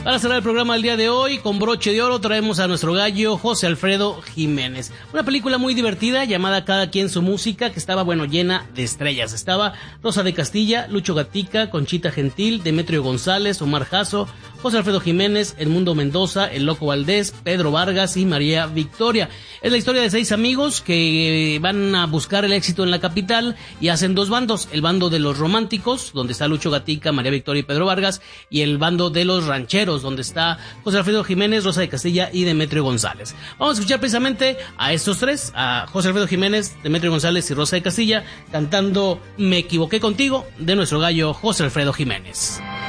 Para cerrar el programa del día de hoy, con broche de oro traemos a nuestro gallo José Alfredo Jiménez. Una película muy divertida llamada Cada quien su música, que estaba, llena de estrellas. Estaba Rosa de Castilla, Lucho Gatica, Conchita Gentil, Demetrio González, Omar Jasso, José Alfredo Jiménez, Edmundo Mendoza, El Loco Valdés, Pedro Vargas y María Victoria. Es la historia de 6 amigos que van a buscar el éxito en la capital y hacen 2 bandos. El bando de los románticos, donde está Lucho Gatica, María Victoria y Pedro Vargas, y el bando de los rancheros, donde está José Alfredo Jiménez, Rosa de Castilla y Demetrio González. Vamos a escuchar precisamente a estos 3, a José Alfredo Jiménez, Demetrio González y Rosa de Castilla, cantando Me equivoqué contigo, de nuestro gallo José Alfredo Jiménez.